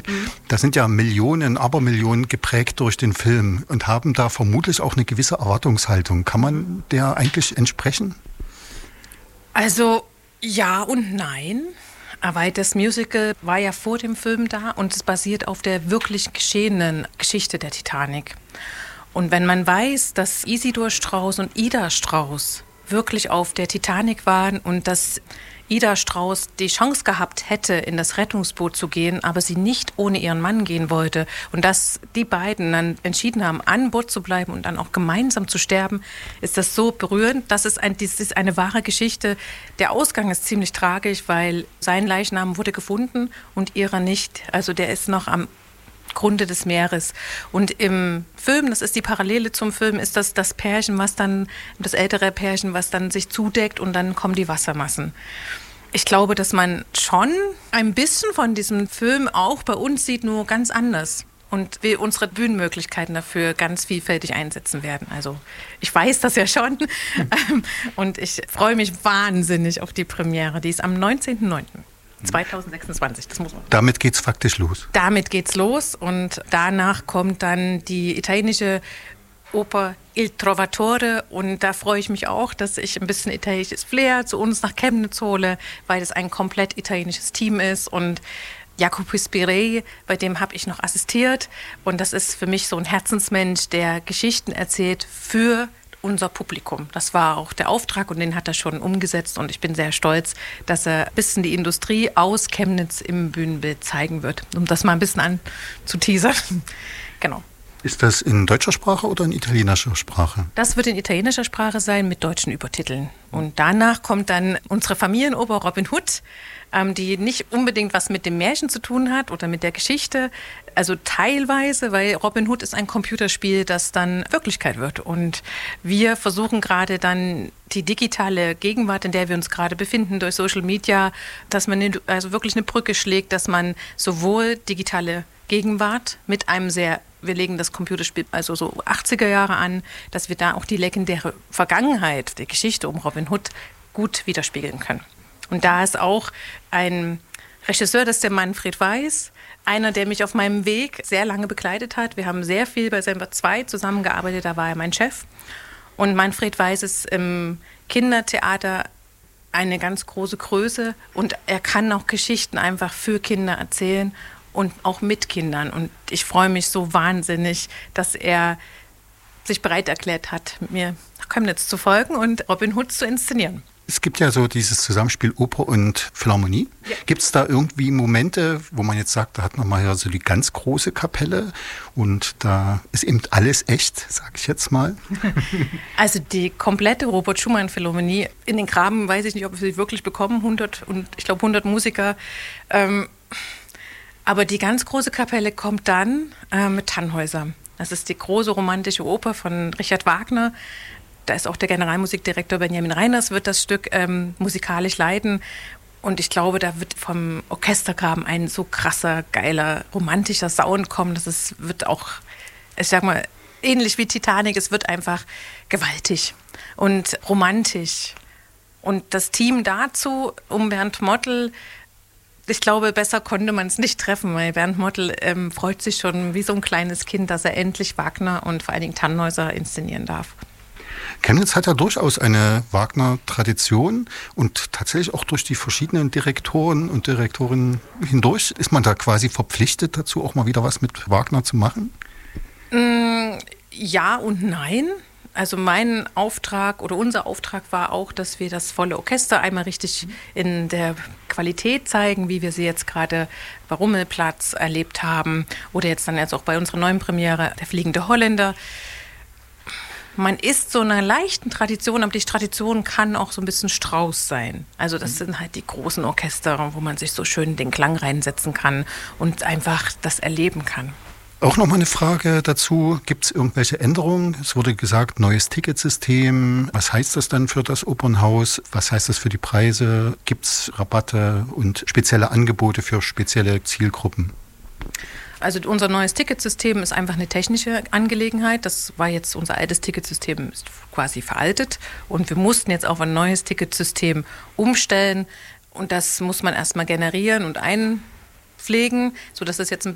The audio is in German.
Da sind ja Millionen, Abermillionen geprägt durch den Film und haben da vermutlich auch eine gewisse Erwartungshaltung. Kann man der eigentlich entsprechen? Also ja und nein. Aber das Musical war ja vor dem Film da und es basiert auf der wirklich geschehenen Geschichte der Titanic. Und wenn man weiß, dass Isidor Strauss und Ida Strauss wirklich auf der Titanic waren und dass Ida Strauss die Chance gehabt hätte, in das Rettungsboot zu gehen, aber sie nicht ohne ihren Mann gehen wollte und dass die beiden dann entschieden haben, an Bord zu bleiben und dann auch gemeinsam zu sterben, ist das so berührend. Das ist eine wahre Geschichte. Der Ausgang ist ziemlich tragisch, weil sein Leichnam wurde gefunden und ihrer nicht. Also der ist noch am Grunde des Meeres. Und im Film, das ist die Parallele zum Film, ist das Pärchen, das ältere Pärchen, was dann sich zudeckt und dann kommen die Wassermassen. Ich glaube, dass man schon ein bisschen von diesem Film auch bei uns sieht, nur ganz anders. Und wir unsere Bühnenmöglichkeiten dafür ganz vielfältig einsetzen werden. Also ich weiß das ja schon. Und ich freue mich wahnsinnig auf die Premiere. Die ist am 19.09. 2026, das muss man. Damit geht's faktisch los. Damit geht's los und danach kommt dann die italienische Oper Il Trovatore und da freue ich mich auch, dass ich ein bisschen italienisches Flair zu uns nach Chemnitz hole, weil es ein komplett italienisches Team ist und Jacopo Spirei, bei dem habe ich noch assistiert und das ist für mich so ein Herzensmensch, der Geschichten erzählt für unser Publikum. Das war auch der Auftrag und den hat er schon umgesetzt und ich bin sehr stolz, dass er ein bisschen die Industrie aus Chemnitz im Bühnenbild zeigen wird, um das mal ein bisschen anzuteasern. Genau. Ist das in deutscher Sprache oder in italienischer Sprache? Das wird in italienischer Sprache sein mit deutschen Übertiteln. Und danach kommt dann unsere Familienoper Robin Hood, die nicht unbedingt was mit dem Märchen zu tun hat oder mit der Geschichte, also teilweise, weil Robin Hood ist ein Computerspiel, das dann Wirklichkeit wird. Und wir versuchen gerade dann die digitale Gegenwart, in der wir uns gerade befinden, durch Social Media, dass man also wirklich eine Brücke schlägt, dass man sowohl digitale Gegenwart mit einem wir legen das Computerspiel also so 80er Jahre an, dass wir da auch die legendäre Vergangenheit, die Geschichte um Robin Hood gut widerspiegeln können. Und da ist auch ein Regisseur, das ist der Manfred Weiß, einer, der mich auf meinem Weg sehr lange begleitet hat. Wir haben sehr viel bei Semper 2 zusammengearbeitet, da war er mein Chef. Und Manfred Weiß ist im Kindertheater eine ganz große Größe und er kann auch Geschichten einfach für Kinder erzählen und auch mit Kindern. Und ich freue mich so wahnsinnig, dass er sich bereit erklärt hat, mir nach Chemnitz zu folgen und Robin Hood zu inszenieren. Es gibt ja so dieses Zusammenspiel Oper und Philharmonie. Ja. Gibt es da irgendwie Momente, wo man jetzt sagt, da hat man mal ja so die ganz große Kapelle und da ist eben alles echt, sage ich jetzt mal? Also die komplette Robert Schumann Philharmonie, in den Graben weiß ich nicht, ob wir sie wirklich bekommen, 100 Musiker. Aber die ganz große Kapelle kommt dann mit Tannhäuser. Das ist die große romantische Oper von Richard Wagner. Da ist auch der Generalmusikdirektor Benjamin Reiners, wird das Stück musikalisch leiten. Und ich glaube, da wird vom Orchestergraben ein so krasser, geiler, romantischer Sound kommen. Wird auch, ich sag mal, ähnlich wie Titanic, es wird einfach gewaltig und romantisch. Und das Team dazu um Bernd Mottl, ich glaube, besser konnte man es nicht treffen, weil Bernd Mottl freut sich schon wie so ein kleines Kind, dass er endlich Wagner und vor allen Dingen Tannhäuser inszenieren darf. Chemnitz hat ja durchaus eine Wagner-Tradition und tatsächlich auch durch die verschiedenen Direktoren und Direktorinnen hindurch ist man da quasi verpflichtet dazu, auch mal wieder was mit Wagner zu machen? Ja und nein. Also mein Auftrag oder unser Auftrag war auch, dass wir das volle Orchester einmal richtig in der Qualität zeigen, wie wir sie jetzt gerade bei Rummelplatz erlebt haben oder jetzt auch bei unserer neuen Premiere, Der fliegende Holländer. Man ist so einer leichten Tradition, aber die Tradition kann auch so ein bisschen Strauß sein. Also das sind halt die großen Orchester, wo man sich so schön den Klang reinsetzen kann und einfach das erleben kann. Auch noch mal eine Frage dazu. Gibt es irgendwelche Änderungen? Es wurde gesagt, neues Ticketsystem. Was heißt das dann für das Opernhaus? Was heißt das für die Preise? Gibt es Rabatte und spezielle Angebote für spezielle Zielgruppen? Also unser neues Ticketsystem ist einfach eine technische Angelegenheit. Das war jetzt unser altes Ticketsystem, ist quasi veraltet. Und wir mussten jetzt auf ein neues Ticketsystem umstellen. Und das muss man erstmal generieren und einpflegen, sodass es jetzt ein